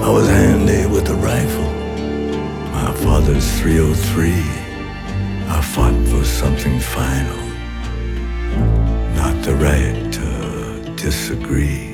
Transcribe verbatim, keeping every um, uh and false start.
I was handy with a rifle, my father's three oh three. I fought for something final, not the right to disagree.